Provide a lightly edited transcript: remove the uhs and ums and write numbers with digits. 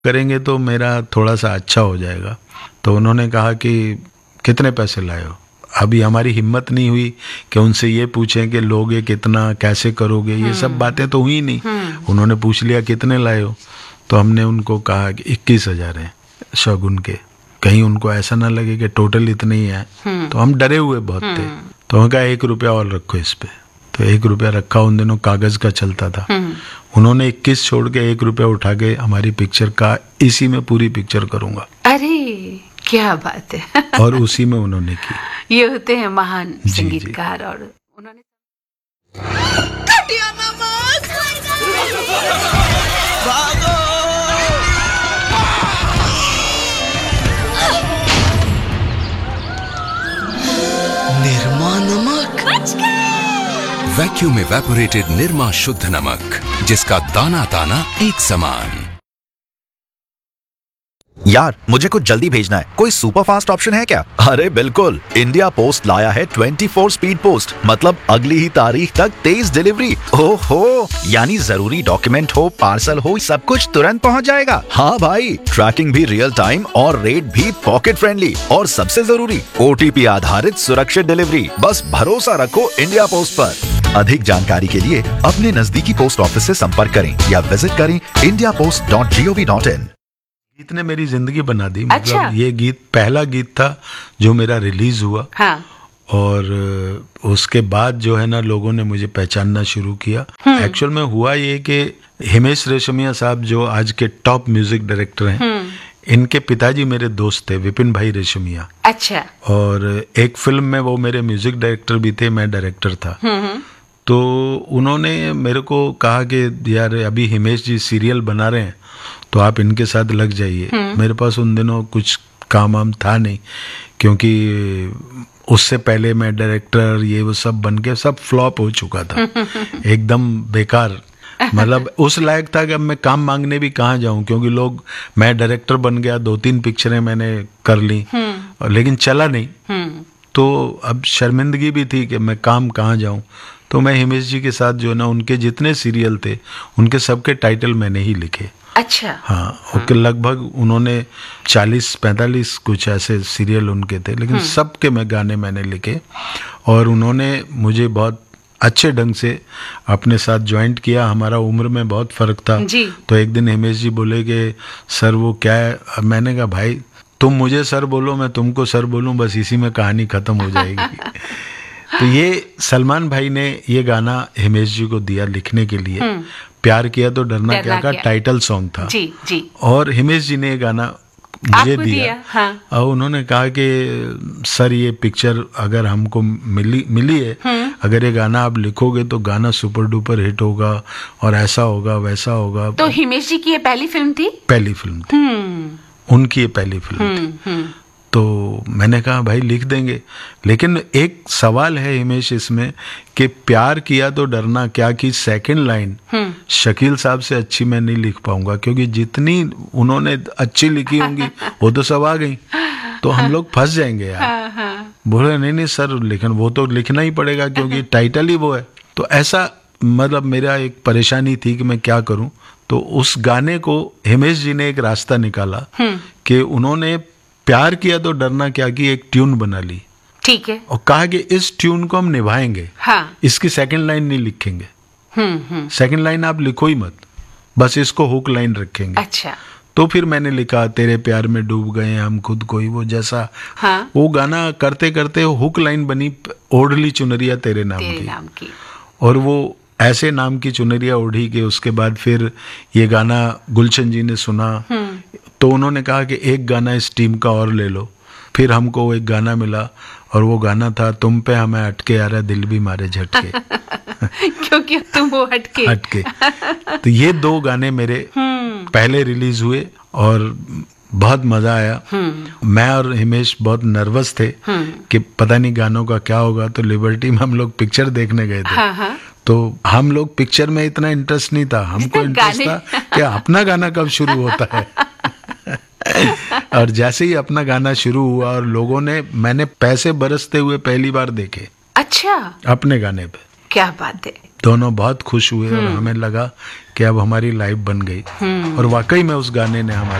करेंगे तो मेरा थोड़ा सा अच्छा हो जाएगा। तो उन्होंने कहा कि कितने पैसे लाए हो। अभी हमारी हिम्मत नहीं हुई कि उनसे ये पूछें कि लोगे कितना, कैसे करोगे, ये सब बातें तो हुई नहीं। उन्होंने पूछ लिया कितने लाए हो, तो हमने उनको कहा कि 21,000 है शगुन के, कहीं उनको ऐसा ना लगे कि टोटल इतने ही है। तो हम डरे हुए बहुत थे, तो उन्होंने कहा 1 रुपया और रखो इस पे। तो 1 रुपया रखा, उन दिनों कागज का चलता था। उन्होंने 21 छोड़ के 1 रुपया उठा के हमारी पिक्चर का, इसी में पूरी पिक्चर करूंगा। अरे क्या बात है। और उसी में उन्होंने की। ये होते हैं महान संगीतकार। और उन्होंने निर्मा नमक, वैक्यूम एवेपोरेटेड निर्मा शुद्ध नमक, जिसका दाना दाना एक समान। यार मुझे कुछ जल्दी भेजना है, कोई सुपर फास्ट ऑप्शन है क्या? अरे बिल्कुल, इंडिया पोस्ट लाया है 24 स्पीड पोस्ट, मतलब अगली ही तारीख तक तेज डिलीवरी। ओहो, यानी जरूरी डॉक्यूमेंट हो, पार्सल हो, सब कुछ तुरंत पहुंच जाएगा। हाँ भाई, ट्रैकिंग भी रियल टाइम और रेट भी पॉकेट फ्रेंडली, और सबसे जरूरी OTP आधारित सुरक्षित डिलीवरी। बस भरोसा रखो इंडिया पोस्ट पर। अधिक जानकारी के लिए अपने नजदीकी पोस्ट ऑफिस से संपर्क करें या विजिट करें indiapost.gov.in। गीत ने मेरी जिंदगी बना दी। मतलब ये गीत पहला गीत था जो मेरा रिलीज हुआ। हाँ। और उसके बाद जो है ना, लोगों ने मुझे पहचानना शुरू किया। एक्चुअल में हुआ ये कि हिमेश रेशमिया साहब जो आज के टॉप म्यूजिक डायरेक्टर हैं, इनके पिताजी मेरे दोस्त थे, विपिन भाई रेशमिया। अच्छा। और एक फिल्म में वो मेरे म्यूजिक डायरेक्टर भी थे, मैं डायरेक्टर था। तो उन्होंने मेरे को कहा कि यार अभी हिमेश जी सीरियल बना रहे हैं, तो आप इनके साथ लग जाइए। मेरे पास उन दिनों कुछ काम वाम था नहीं, क्योंकि उससे पहले मैं डायरेक्टर ये वो सब बन के सब फ्लॉप हो चुका था, एकदम बेकार। मतलब उस लायक था कि अब मैं काम मांगने भी कहाँ जाऊं, क्योंकि लोग, मैं डायरेक्टर बन गया, 2-3 पिक्चरें मैंने कर ली, लेकिन चला नहीं। तो अब शर्मिंदगी भी थी कि मैं काम कहाँ जाऊं। तो मैं हिमेश जी के साथ जो ना, उनके जितने सीरियल थे उनके सबके टाइटल मैंने ही लिखे। अच्छा। हाँ, ओके। लगभग उन्होंने 40-45 कुछ ऐसे सीरियल उनके थे, लेकिन सबके मैं गाने मैंने लिखे। और उन्होंने मुझे बहुत अच्छे ढंग से अपने साथ ज्वाइंट किया। हमारा उम्र में बहुत फर्क था जी। तो एक दिन हिमेश जी बोले कि सर वो क्या है। मैंने कहा भाई तुम मुझे सर बोलो, मैं तुमको सर बोलूं, बस इसी में कहानी खत्म हो जाएगी। तो ये सलमान भाई ने ये गाना हिमेश जी को दिया लिखने के लिए। प्यार किया तो डरना क्या का टाइटल सॉन्ग था। जी जी। और हिमेश जी ने ये गाना मुझे दिया। हाँ। और उन्होंने कहा कि सर ये पिक्चर अगर हमको मिली है, अगर ये गाना आप लिखोगे तो गाना सुपर डुपर हिट होगा, और ऐसा होगा वैसा होगा। तो हिमेश जी की ये पहली फिल्म थी? पहली फिल्म थी उनकी, ये पहली फिल्म थी। तो मैंने कहा भाई लिख देंगे, लेकिन एक सवाल है हिमेश इसमें कि प्यार किया तो डरना क्या की सेकंड लाइन शकील साहब से अच्छी मैं नहीं लिख पाऊंगा, क्योंकि जितनी उन्होंने अच्छी लिखी होंगी वो तो सब आ गई, तो हम लोग फंस जाएंगे यार। बोले नहीं सर, लेकिन वो तो लिखना ही पड़ेगा क्योंकि टाइटल ही वो है। तो ऐसा मतलब मेरा एक परेशानी थी कि मैं क्या करूं। तो उस गाने को हिमेश जी ने एक रास्ता निकाला कि उन्होंने प्यार किया तो डरना क्या की एक ट्यून बना ली। ठीक है। और कहा कि इस ट्यून को हम निभाएंगे। हाँ। इसकी सेकंड लाइन नहीं लिखेंगे। सेकंड लाइन आप लिखो ही मत, बस इसको हुक लाइन रखेंगे। अच्छा। तो फिर मैंने लिखा तेरे प्यार में डूब गए हम खुद को ही, वो जैसा। हाँ। वो गाना करते करते हुक लाइन बनी ओढ़ली चुनरिया तेरे नाम की। और वो ऐसे नाम की चुनरिया ओढ़ी के उसके बाद फिर ये गाना गुलशन जी ने सुना, तो उन्होंने कहा कि एक गाना इस टीम का और ले लो। फिर हमको एक गाना मिला और वो गाना था तुम पे हमें अटके आ रहा दिल भी मारे झटके। क्योंकि तुम वो हटके। तो ये 2 गाने मेरे पहले रिलीज हुए और बहुत मजा आया। मैं और हिमेश बहुत नर्वस थे कि पता नहीं गानों का क्या होगा। तो लिबर्टी में हम लोग पिक्चर देखने गए थे। तो हम लोग पिक्चर में इतना इंटरेस्ट नहीं था, हमको इंटरेस्ट था कि अपना गाना कब शुरू होता है। और जैसे ही अपना गाना शुरू हुआ और लोगों ने, मैंने पैसे बरसते हुए पहली बार देखे। अच्छा। अपने गाने पे। क्या बात है। दोनों बहुत खुश हुए और हमें लगा कि अब हमारी लाइफ बन गई। और वाकई में उस गाने ने हमारी